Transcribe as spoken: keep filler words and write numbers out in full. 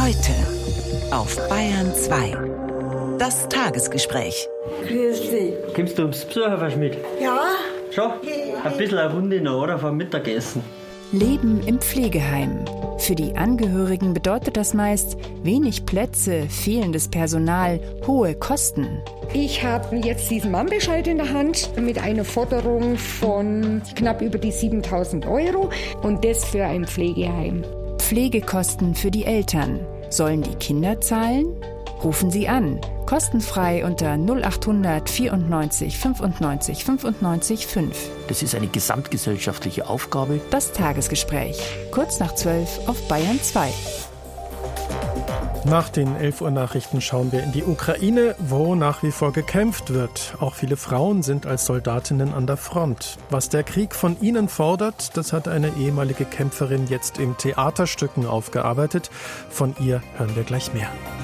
Heute auf Bayern zwei. Das Tagesgespräch. Grüß dich. Kommst du ums Besucherfest mit? Ja? Schon? Ein bisschen eine Runde noch, oder? Vom Mittagessen. Leben im Pflegeheim. Für die Angehörigen bedeutet das meist wenig Plätze, fehlendes Personal, hohe Kosten. Ich habe jetzt diesen Mahnbescheid in der Hand mit einer Forderung von knapp über die siebentausend Euro und das für ein Pflegeheim. Pflegekosten für die Eltern. Sollen die Kinder zahlen? Rufen Sie an. Kostenfrei unter null achthundert vierundneunzig fünfundneunzig fünfundneunzig fünf. Das ist eine gesamtgesellschaftliche Aufgabe. Das Tagesgespräch. Kurz nach zwölf auf Bayern zwei. Nach den elf Uhr Nachrichten schauen wir in die Ukraine, wo nach wie vor gekämpft wird. Auch viele Frauen sind als Soldatinnen an der Front. Was der Krieg von ihnen fordert, das hat eine ehemalige Kämpferin jetzt in Theaterstücken aufgearbeitet. Von ihr hören wir gleich mehr.